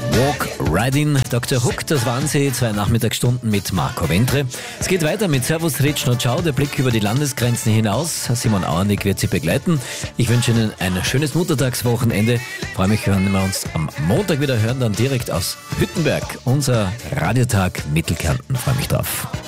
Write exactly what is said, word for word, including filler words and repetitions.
Walk Riding, Doktor Hook, das waren sie, zwei Nachmittagsstunden mit Marco Ventre. Es geht weiter mit Servus, Ritschno, Ciao, der Blick über die Landesgrenzen hinaus. Simon Auernick wird Sie begleiten. Ich wünsche Ihnen ein schönes Muttertagswochenende. Ich freue mich, wenn wir uns am Montag wieder hören, dann direkt aus Hüttenberg, unser Radiotag Mittelkärnten. Ich freue mich drauf.